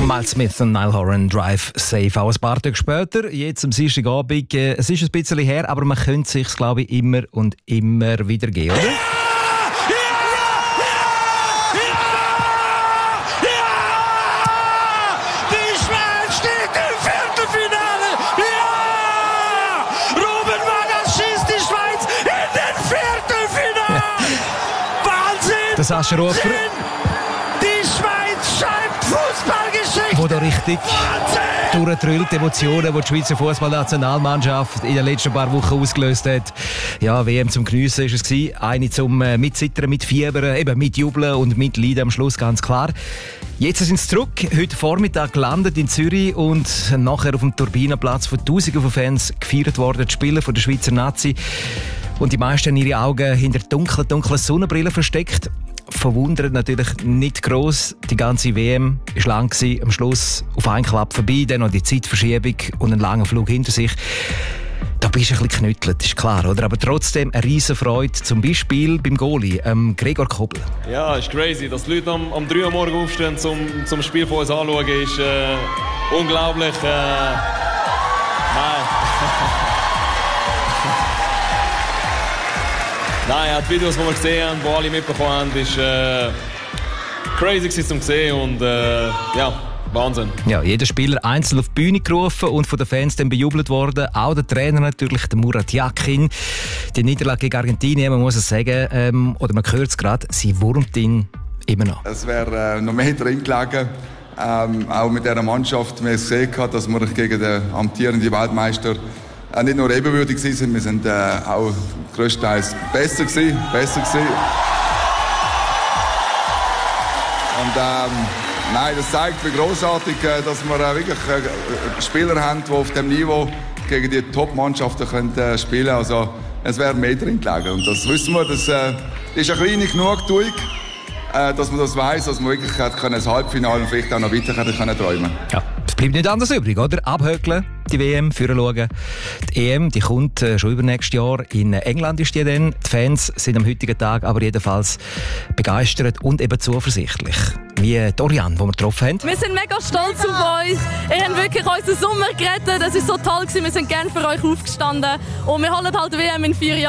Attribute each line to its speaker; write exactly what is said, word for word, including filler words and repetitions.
Speaker 1: Miles Smith und Niall Horan, Drive Safe. Auch ein paar Tage später, jetzt am Dienstagabend. Äh, es ist ein bisschen her, aber man könnte es sich, glaube ich, immer und immer wieder geben, oder? Das Sascha Rufer.
Speaker 2: Die Schweiz schreibt Fußballgeschichte.
Speaker 1: Wo da richtig durchdrüllt, Emotionen, die die Schweizer Fußballnationalmannschaft in den letzten paar Wochen ausgelöst hat. Ja, W M zum Geniessen war es gewesen. Eine zum äh, Mitzittern, Mitfiebern, eben mitjubeln und mitleiden am Schluss, ganz klar. Jetzt sind sie zurück, heute Vormittag gelandet in Zürich und nachher auf dem Turbinenplatz von Tausenden von Fans gefeiert worden, die Spieler von der Schweizer Nazi. Und die meisten haben ihre Augen hinter dunklen, dunklen Sonnenbrillen versteckt. Verwundert natürlich nicht gross. Die ganze W M war lang gewesen, am Schluss auf einen Klapp vorbei, dann noch die Zeitverschiebung und einen langen Flug hinter sich. Da bist du ein bisschen geknüttelt, ist klar, oder? Aber trotzdem eine riesen Freude, zum Beispiel beim Goalie, ähm, Gregor Kobel.
Speaker 3: Ja, ist crazy. Dass die Leute am, am drei Uhr morgens aufstehen, zum, zum Spiel von uns anschauen, ist äh, unglaublich. Äh, nein. Nein, die Videos, die wir gesehen haben, die alle mitbekommen haben, ist äh, crazy zum sehen und äh, ja, Wahnsinn.
Speaker 1: Ja, jeder Spieler einzeln auf die Bühne gerufen und von den Fans dann bejubelt worden. Auch der Trainer natürlich, der Murat Yakin. Die Niederlage gegen Argentinien, man muss es sagen, ähm, oder man hört es gerade, sie wurmt ihn immer noch.
Speaker 4: Es wäre äh, noch mehr drin gelegen. Ähm, auch mit dieser Mannschaft, wir haben gesehen, dass wir gegen den amtierenden Weltmeister äh, nicht nur ebenwürdig waren, wir sind äh, auch größtenteils besser gewesen, besser gewesen. Und ähm, nein, das zeigt, wie grossartig, äh, dass wir äh, wirklich äh, Spieler haben, die auf dem Niveau gegen die Top-Mannschaften können, äh, spielen können. Also es wäre mehr drin gelegen. Und das wissen wir, das äh, ist eine kleine Genugtuung, äh, dass man das weiss, dass man wirklich hat können, das Halbfinale und vielleicht auch noch weiter können träumen.
Speaker 1: Ja, es bleibt nicht anders übrig, oder? Abhökeln, die W M, führen schauen. Die E M, die kommt äh, schon übernächstes Jahr. In England ist die dann. Die Fans sind am heutigen Tag aber jedenfalls begeistert und eben zuversichtlich. Wie Dorian, die wir getroffen haben.
Speaker 5: Wir sind mega stolz auf euch. Ihr habt wirklich unseren Sommer gerettet. Es war so toll. Wir sind gerne für euch aufgestanden. Und wir holen halt W M in vier Jahren.